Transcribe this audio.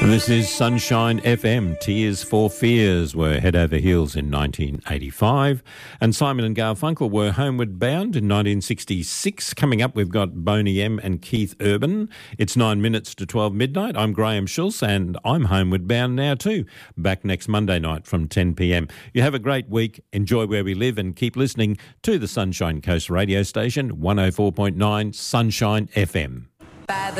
This is Sunshine FM. Tears for Fears were Head Over Heels in 1985. And Simon and Garfunkel were Homeward Bound in 1966. Coming up, we've got Boney M and Keith Urban. It's 9 minutes to 12 midnight. I'm Graham Schultz and I'm Homeward Bound now too. Back next Monday night from 10 p.m. You have a great week. Enjoy where we live and keep listening to the Sunshine Coast radio station, 104.9 Sunshine FM.